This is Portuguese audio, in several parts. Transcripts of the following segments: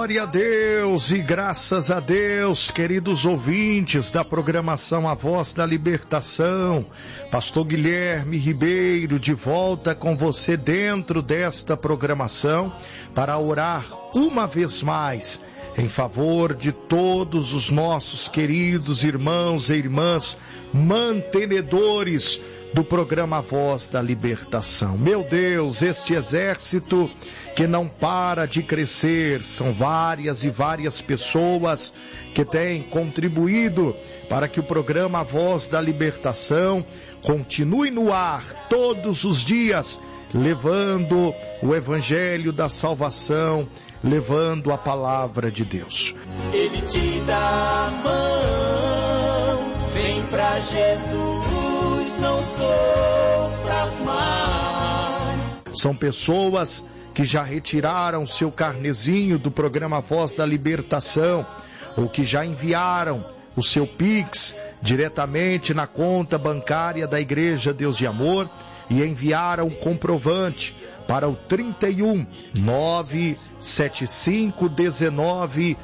Glória a Deus e graças a Deus, queridos ouvintes da programação A Voz da Libertação. Pastor Guilherme Ribeiro de volta com você dentro desta programação para orar uma vez mais em favor de todos os nossos queridos irmãos e irmãs mantenedores do programa Voz da Libertação. Meu Deus, este exército que não para de crescer, são várias e várias pessoas que têm contribuído para que o programa Voz da Libertação continue no ar todos os dias, levando o evangelho da salvação, levando a palavra de Deus. Ele te dá a mão, vem pra Jesus, não sofras mais. São pessoas que já retiraram seu carnezinho do programa Voz da Libertação, ou que já enviaram o seu Pix diretamente na conta bancária da Igreja Deus de Amor e enviaram o comprovante para o 31 975 19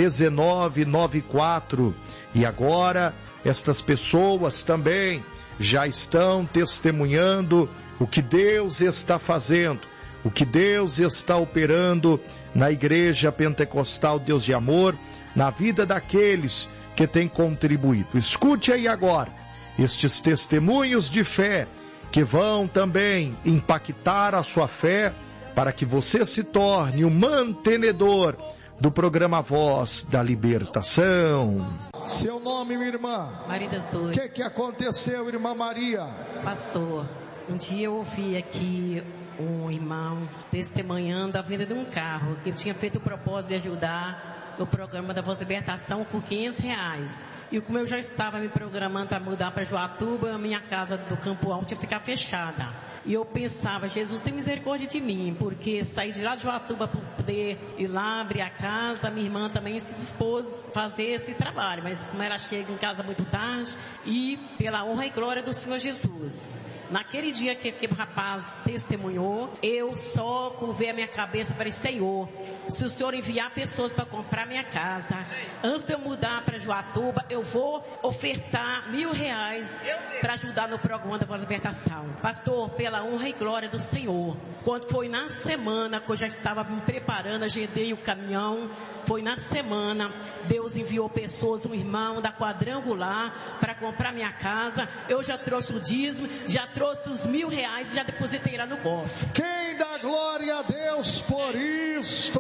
1994. E agora estas pessoas também já estão testemunhando o que Deus está fazendo, o que Deus está operando na Igreja Pentecostal Deus de Amor, na vida daqueles que têm contribuído. Escute aí agora estes testemunhos de fé que vão também impactar a sua fé para que você se torne um mantenedor do programa Voz da Libertação. Seu nome, minha irmã? Maria das Dores. O que aconteceu, irmã Maria? Pastor, um dia eu ouvi aqui um irmão testemunhando a venda de um carro. Eu tinha feito o propósito de ajudar no programa da Voz da Libertação com R$500. E como eu já estava me programando para mudar para Joatuba, a minha casa do Campo Alto ia ficar fechada. E eu pensava, Jesus tem misericórdia de mim, porque saí de lá de Joatuba para poder ir lá abrir a casa. Minha irmã também se dispôs a fazer esse trabalho, mas como ela chega em casa muito tarde, e pela honra e glória do Senhor Jesus. Naquele dia que o rapaz testemunhou, eu só curvei a minha cabeça e falei, Senhor, se o Senhor enviar pessoas para comprar minha casa, antes de eu mudar para Joatuba, eu vou ofertar R$1.000 para ajudar no programa da Voz da Libertação. Pastor, pela honra e glória do Senhor, quando foi na semana que eu já estava me preparando, agendei o caminhão, foi na semana, Deus enviou pessoas, um irmão da Quadrangular, para comprar minha casa. Eu já trouxe o dízimo, já trouxe os R$1.000 e já depositei lá no cofre. Quem dá glória a Deus por isto?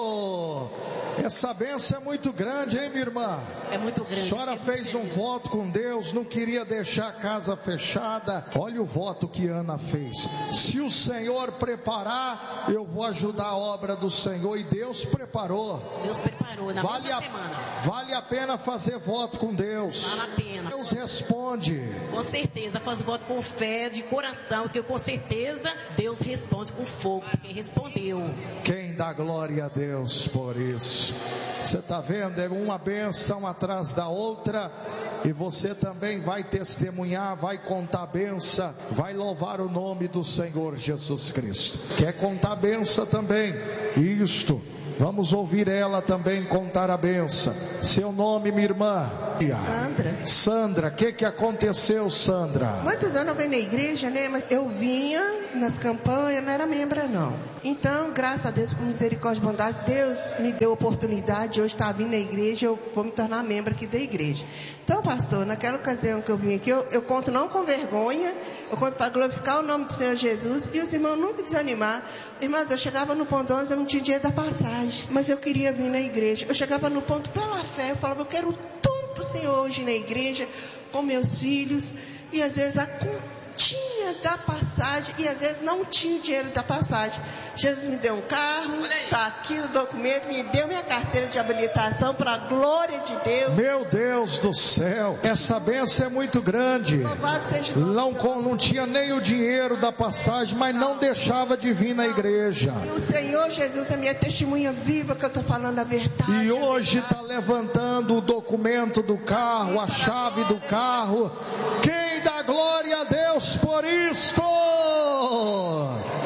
Essa bênção é muito grande, hein, minha irmã? É muito grande. A senhora fez um voto com Deus, não queria deixar a casa fechada. Olha o voto que Ana fez. Se o Senhor preparar, eu vou ajudar a obra do Senhor. E Deus preparou. Deus preparou na mesma semana. Vale a pena fazer voto com Deus. Vale a pena. Deus responde. Com certeza, faço voto com fé, de coração, que eu com certeza Deus responde com fogo, porque respondeu. Quem dá glória a Deus por isso? Você está vendo? É uma bênção atrás da outra. E você também vai testemunhar, vai contar a bênção, vai louvar o nome do Senhor Jesus Cristo. Quer contar a bênção também? Isto. Vamos ouvir ela também contar a bênção. Seu nome, minha irmã? Sandra. Sandra, o que aconteceu, Sandra? Muitos anos eu venho na igreja, né? Mas eu vinha nas campanhas, não era membro não. Então, graças a Deus, por misericórdia e bondade, Deus me deu a oportunidade de eu estar vindo na igreja, eu vou me tornar membro aqui da igreja. Então, pastor, naquela ocasião que eu vim aqui, eu conto não com vergonha, eu conto para glorificar o nome do Senhor Jesus, e os irmãos nunca desanimar. Irmãos, eu chegava no ponto 11, eu não tinha dinheiro da passagem, mas eu queria vir na igreja. Eu chegava no ponto pela fé, eu falava, eu quero tanto, Senhor, hoje na igreja, com meus filhos, e às vezes a continha da passagem, e às vezes não tinha o dinheiro da passagem. Jesus me deu um carro, está aqui o documento, me deu minha carteira de habilitação para a glória de Deus. Meu Deus do céu, essa bênção é muito grande. Louvado seja não tinha nem o dinheiro da passagem, mas não deixava de vir na igreja. E o Senhor Jesus é minha testemunha viva que eu estou falando a verdade. E hoje está levantando o documento do carro, a chave do carro. Quem dá glória a Deus por isto?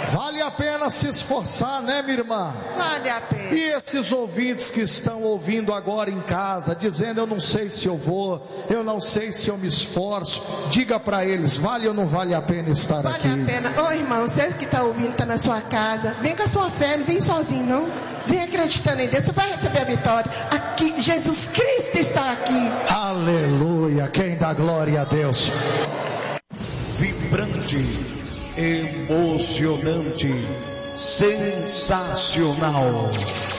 Vale a pena se esforçar, né, minha irmã? Vale a pena. E esses ouvintes que estão ouvindo agora em casa, dizendo: eu não sei se eu vou, eu não sei se eu me esforço, diga para eles: vale ou não vale a pena estar aqui? Vale a pena. Ô irmão, você que está ouvindo, está na sua casa, vem com a sua fé, não vem sozinho não. Vem acreditando em Deus, você vai receber a vitória. Aqui, Jesus Cristo está aqui. Aleluia, quem dá glória a Deus. Vibrante, emocionante, sensacional.